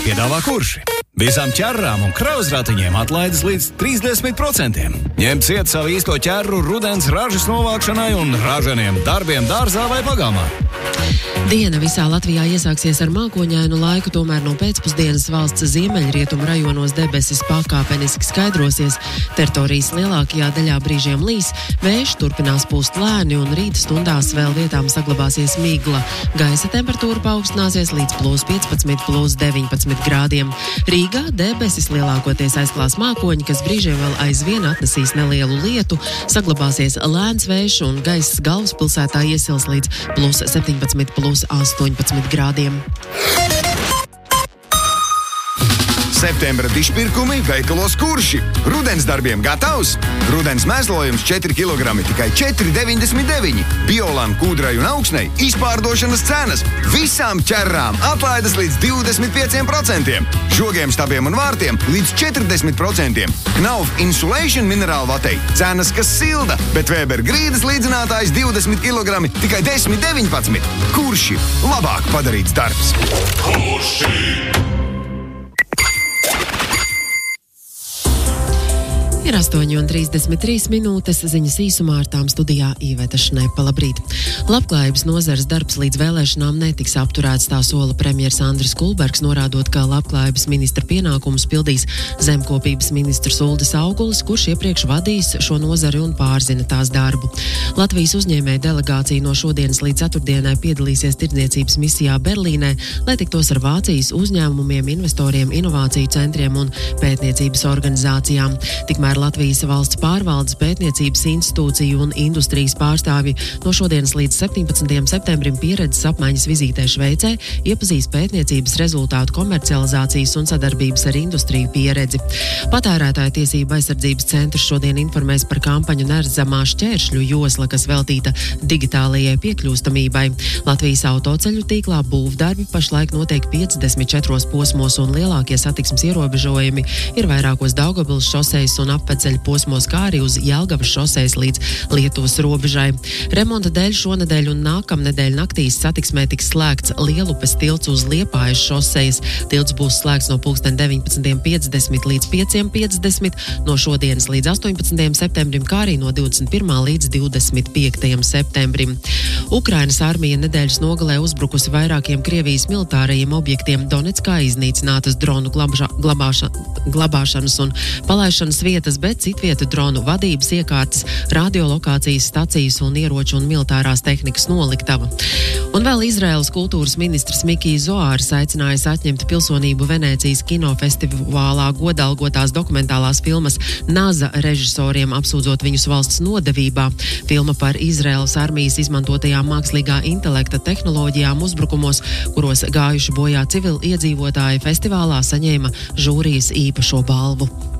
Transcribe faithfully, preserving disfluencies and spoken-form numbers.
piedāvā Kurši. Visām ķerrām un krauzratiņiem atlaides līdz trīsdesmit procentiem. Ņem ciet savu īsto ķerru rudens ražas novākšanai un ražaniem darbiem dārzā vai pagāmā. Diena visā Latvijā iesāksies ar mākoņainu laiku, tomēr no pēcpusdienas valsts ziemeļrietumu rajonos debesis pakāpeniski skaidrosies. Teritorijas lielākajā daļā brīžiem līs, vējš turpinās pūst lēni un rīta stundās vēl vietām saglabāsies migla. Gaisa temperatūra paaugstināsies līdz plus piecpadsmit, plus deviņpadsmit grādiem. Rīgā debesis lielākoties aizklās mākoņi, kas brīžiem vēl aizvien atnesīs nelielu lietu, saglabāsies lēns vējš un gaiss galvaspilsētā iesils līdz plus septiņpadsmit, plus astoņpadsmit grādiem. Septembra dišpirkumi veikalos Kurši. Rudens darbiem gatavs? Rudens mēslojums četri kilogrami tikai četri deviņdesmit deviņi. Biolam, kūdrai un augsnei izpārdošanas cenas. Visām ķerrām atlaides līdz divdesmit pieciem procentiem. Žogiem, stabiem un vārtiem līdz četrdesmit procentiem. Knauf Insulation minerālvatei cenas, kas silda, bet Weber grīdas līdzinātājs divdesmit kilogrami tikai desmit deviņpadsmit. Kurši. Labāk padarīts darbs. Kurši. Ir astoņi un trīsdesmit trīs minūtes, ziņas īsumā ar tām studijā Īveta Šnepa. Labrīt! Labklājības nozares darbs līdz vēlēšanām netiks apturēts, tā sola premjers Andris Kulbergs, norādot, ka labklājības ministra pienākumus pildīs zemkopības ministrs Uldis Augulis, kurš iepriekš vadīs šo nozari un pārzina tās darbu. Latvijas uzņēmēja delegācija no šodienas līdz ceturtdienai piedalīsies tirdzniecības misijā Berlīnē, lai tiktos ar Vācijas uzņēmumiem, investoriem, inovāciju centriem un pētniecības organizācijām. Tikmēr Latvijas valsts pārvaldes, pētniecības institūciju un industrijas pārstāvji no šodienas līdz septiņpadsmitajam septembrim pieredzes apmaiņas vizītē Šveicē iepazīs pētniecības rezultātu komercializācijas un sadarbības ar industriju pieredzi. Patērētāju tiesību aizsardzības centrs šodien informēs par kampaņu Neredzamā šķēršļu josla, kas veltīta digitālajai piekļūstamībai. Latvijas autoceļu tīklā būvdarbi pašlaik notiek piecdesmit četros posmos un lielākie satiksmes ierobežojumi ir vairākos Daugavpils šosejas un apveceļu posmos, kā arī uz Jelgavas šosejas līdz Lietuvas robežai. Remonta dēļ šonedēļ un nākamnedēļ naktīs satiksmē tiks slēgts Lielupes tilts uz Liepājas šosejas. Tilts būs slēgts no pulksten deviņpadsmit piecdesmit līdz pieciem piecdesmit, no šodienas līdz astoņpadsmitajam septembrim, kā arī no divdesmit pirmā līdz divdesmit piektajam septembrim. Ukrainas armija nedēļas nogalē uzbrukusi vairākiem Krievijas militārajiem objektiem Donetskā, iznīcinātas dronu glabža, glabāša, glabāšanas un palaišanas vietas, bet citvieta dronu vadības iekārtas, radiolokācijas stacijas un ieroču un militārās tehnikas noliktava. Un vēl Izraēlas kultūras ministrs Mikijs Zoārs aicinājis atņemt pilsonību Venēcijas kinofestivālā godalgotās dokumentālās filmas Naza režisoriem, apsūdzot viņus valsts nodevībā. Filma par Izraēlas armijas izmantotajām mākslīgā intelekta tehnoloģijām uzbrukumos, kuros gājuši bojā civili iedzīvotāji, festivālā saņēma žūrijas īpašo balvu.